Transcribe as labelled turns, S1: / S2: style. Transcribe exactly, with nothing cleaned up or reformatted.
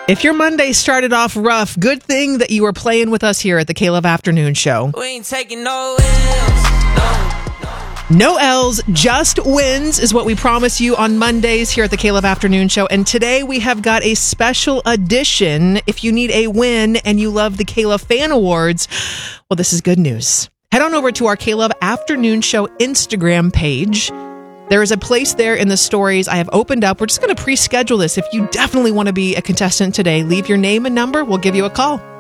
S1: If your Monday started off rough, good thing that you were playing with us here at the K-Love Afternoon Show.
S2: We ain't taking no L's. No,
S1: no L's, just wins is what we promise you on Mondays here at the K-Love Afternoon Show. And today we have got a special edition. If you need a win and you love the K-Love Fan Awards, well, this is good news. Head on over to our K-Love Afternoon Show Instagram page. There is a place there in the stories I have opened up. We're just going to pre-schedule this. If you definitely want to be a contestant today, leave your name and number. We'll give you a call.